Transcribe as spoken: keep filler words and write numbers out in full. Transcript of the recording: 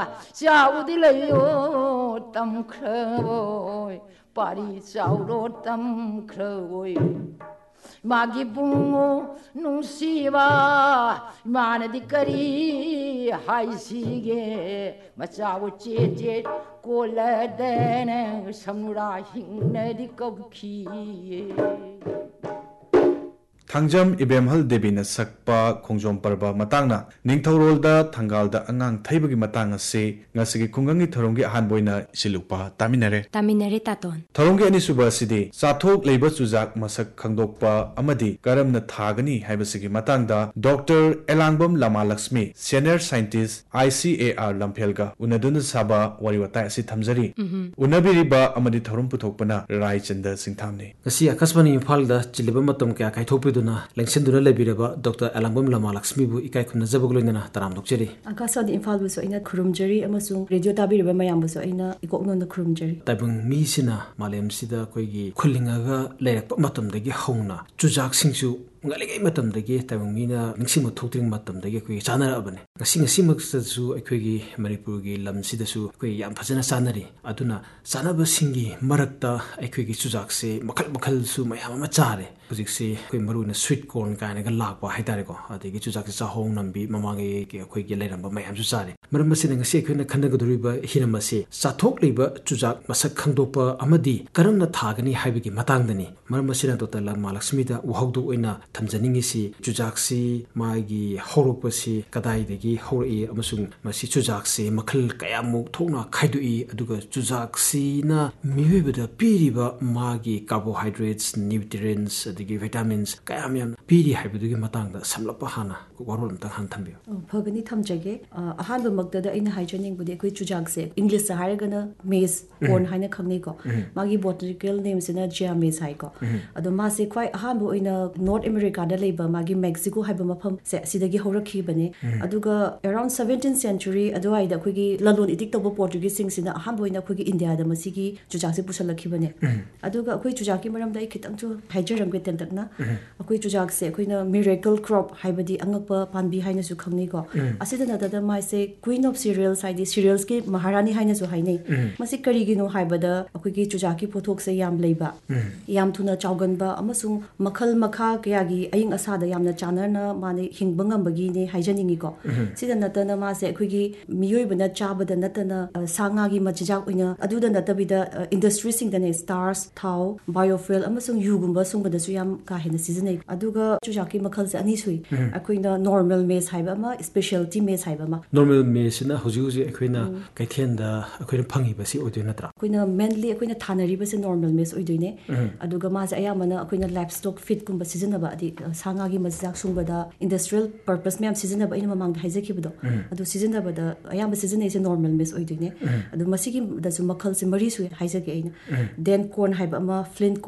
चाउदी लयो तम खरोय पारी चाउरो तम खरोय मागी बुंगो नुंसीबा मानदी करी हाइसीगे मचाओ चेचे कोलदन समुरा हिंगनदी कबखी थांजम इबेमहल देवीना सकपा खोंजोम पर्बा मतांगना निंगथौरोलदा थंगालदा अंगांग थैबगी मतंग असे ngasiगी खुंगंगी थरोंगी अहानबोइना सिलुपा तामिनरे तामिनरे तातोन थरोंगी अनिसुबा असिदि चाथोक लेबा चुजाक मसक खंगदोकपा अमदि करमना थागनी हाइबसिगी मतंगदा डॉक्टर एलांगबम लमा लक्ष्मी सीनियर साइंटिस्ट आईसीएआर लंफेलगा उनदुन साबा वरिवता असि थमजरी उनबिरिबा अमदि थरों पुथोकपना Raichand सिंथामने ngasi akasmani imphal chiliba matam kya kaithokpiduna lengsin lebiraba Doctor Alangbam Lama Lakshmi bu ikai khumna jabagloina taram dokcheri akasad imphal bu so ina khurumjari amasung radio tabiriba mayam bu so ina ikoknon da khurumjari tabung mi sina malem sida koigi khulingaga leirak matam dagi hauna chujak singsu ngaligai matam dagi tabung mina ningsima thokting matam dagi koi chanara abane ngasi ngasi maksasu akoigi manipur gi lam sida su koi yam phajana chanari aduna chanaba singi marakta akoigi chujak se makhal makhal su mayam ma chare hujik se koi maruna sweet corn kaina ga lakpa haitare ko adigi chujak se hong nambi mamangi ki akoigi leiramba mayam su chare maram masina ngasi akoina khannagaduriba hinama se chathok leiba chujak masak khangdopa amadi karamna thagani haibigi matangdani maram masina Doctor Lama Lakshmi da uhawdu oina thamjaningi si chujak si magi horokpa si kadai degi hori amasung masi chujak si makhal kayamuk thokna khaidui aduga chujak si na miwebada piriba magi carbohydrates nutrients adigi vitamins kayam yam piri haibudugi matangda samlapa hana warol mta han thambiyo phagani thamjage ahanba makda ina hygienic budi koi chujak se english sa haragana maize corn haina khangni ko magi botanical name sina chia maize hai ko ado ma se kwai ahanba oina north america da leiba magi mexico haiba mafam se sidagi horakhi bane aduga around seventeenth century adwai da khogi lalon idik toba portuguese sing sina ahanba oina khogi india da masigi chujak se pusalakhi bane aduga khoi chujak ki maram da khitang chu haijaram ge ten takna khoi chujak se khoina miracle crop haibadi angakpa panbi haina su khangni ko asida na da mai se queen of cereals haidi cereals ke maharani haina su hainai masi kari gi no haibada khoi gi chujak ki pothok se yam leiba yam thuna chawgan ba amasung makhal makha kya gi aying asa da yamna chanar na mane hingbangam bagi ne haijaningi ko sida natana ma se khoi gi miyoi bana chabada natana sanga gi majak oina aduda natabida industry sing da ne stars thau biofuel amasung yugumba sungbada su yam ka hena season aduga chujak ki makhal se ani sui akoina normal maize haiba ma specialty maize haiba ma normal maize na huji huji akoina kaithen da akoina phangi ba si odu natra akoina mainly akoina thanari ba se normal maize oidoine aduga ma se ayamana akoina livestock feed kumba season ba adi sanga gi majak sungbada industrial purpose mem season ba ina mamang haijaki bdo adu season ba da ayamba season is normal maize oidoine adu masigi da su makhal se mari su haijaki aina then corn haiba ma flint